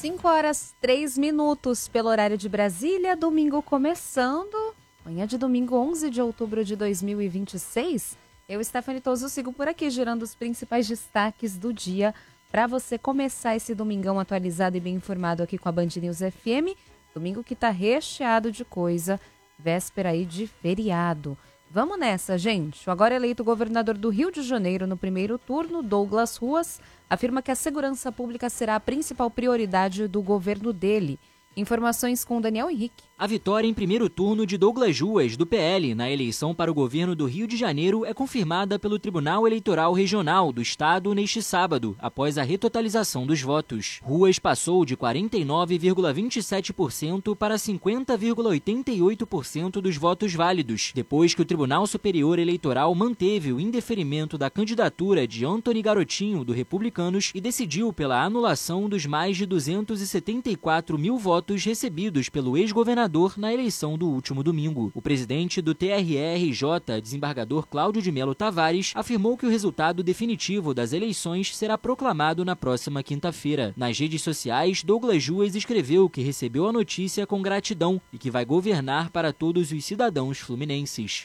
5h03 pelo horário de Brasília, domingo começando, manhã de domingo 11 de outubro de 2026. Eu, Stephanie Toso, sigo por aqui, girando os principais destaques do dia para você começar esse domingão atualizado e bem informado aqui com a Band News FM. Domingo que tá recheado de coisa, véspera aí de feriado. Vamos nessa, gente. O agora eleito governador do Rio de Janeiro no primeiro turno, Douglas Ruas, afirma que a segurança pública será a principal prioridade do governo dele. Informações com Daniel Henrique. A vitória em primeiro turno de Douglas Ruas, do PL, na eleição para o governo do Rio de Janeiro é confirmada pelo Tribunal Eleitoral Regional do Estado neste sábado, após a retotalização dos votos. Ruas passou de 49,27% para 50,88% dos votos válidos, depois que o Tribunal Superior Eleitoral manteve o indeferimento da candidatura de Antony Garotinho, do Republicanos, e decidiu pela anulação dos mais de 274 mil votos recebidos pelo ex-governador na eleição do último domingo. O presidente do TRE-RJ, desembargador Cláudio de Melo Tavares, afirmou que o resultado definitivo das eleições será proclamado na próxima quinta-feira. Nas redes sociais, Douglas Ruas escreveu que recebeu a notícia com gratidão e que vai governar para todos os cidadãos fluminenses.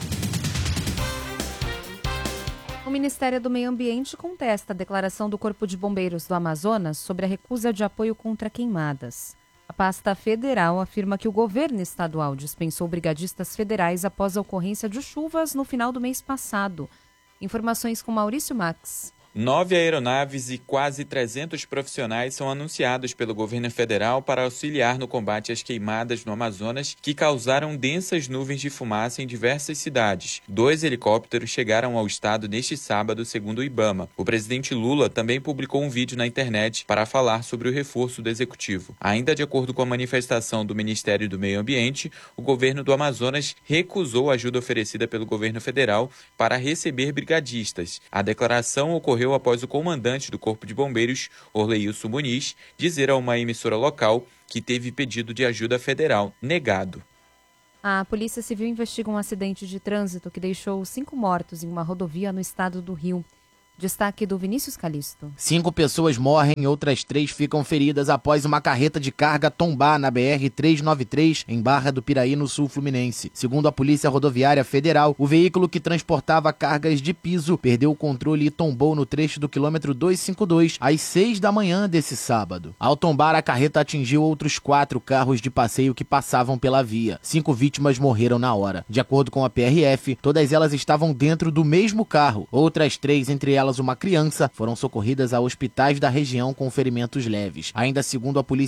O Ministério do Meio Ambiente contesta a declaração do Corpo de Bombeiros do Amazonas sobre a recusa de apoio contra queimadas. A pasta federal afirma que o governo estadual dispensou brigadistas federais após a ocorrência de chuvas no final do mês passado. Informações com Maurício Max. 9 aeronaves e quase 300 profissionais são anunciados pelo governo federal para auxiliar no combate às queimadas no Amazonas, que causaram densas nuvens de fumaça em diversas cidades. 2 helicópteros chegaram ao estado neste sábado, segundo o IBAMA. O presidente Lula também publicou um vídeo na internet para falar sobre o reforço do executivo. Ainda de acordo com a manifestação do Ministério do Meio Ambiente, o governo do Amazonas recusou a ajuda oferecida pelo governo federal para receber brigadistas. A declaração ocorreu após o comandante do Corpo de Bombeiros, Orleilson Muniz, dizer a uma emissora local que teve pedido de ajuda federal negado. A Polícia Civil investiga um acidente de trânsito que deixou 5 mortos em uma rodovia no estado do Rio. Destaque do Vinícius Calisto. 5 pessoas morrem e outras 3 ficam feridas após uma carreta de carga tombar na BR-393 em Barra do Piraí, no sul fluminense. Segundo a Polícia Rodoviária Federal, o veículo que transportava cargas de piso perdeu o controle e tombou no trecho do quilômetro 252 às 6 da manhã desse sábado. Ao tombar, a carreta atingiu outros 4 carros de passeio que passavam pela via. 5 vítimas morreram na hora. De acordo com a PRF, todas elas estavam dentro do mesmo carro. Outras 3, entre elas uma criança, foram socorridas a hospitais da região com ferimentos leves. Ainda segundo a Polícia